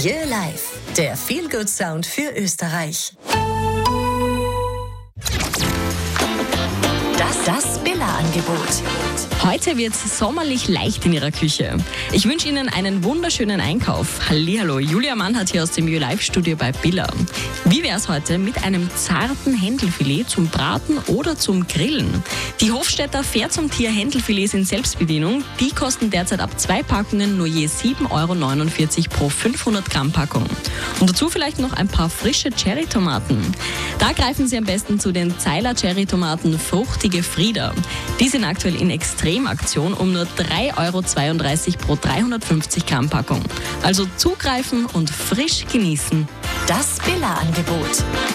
Jö Live, der Feel-Good-Sound für Österreich. Das Billa-Angebot. Heute wird's sommerlich leicht in Ihrer Küche. Ich wünsche Ihnen einen wunderschönen Einkauf. Hallihallo, Julia Mann hat hier aus dem Live-Studio bei Billa. Wie wär's heute mit einem zarten Händelfilet zum Braten oder zum Grillen? Die Hofstädter Fair zum Tier Händelfilets in Selbstbedienung, die kosten derzeit ab 2 Packungen nur je 7,49 € pro 500 Gramm Packung. Und dazu vielleicht noch ein paar frische Cherrytomaten. Da greifen Sie am besten zu den Zeiler Cherrytomaten Fruchtige Frieda. Die sind aktuell in Extremaktion um nur 3,32 € pro 350 Gramm Packung. Also zugreifen und frisch genießen. Das Billa-Angebot.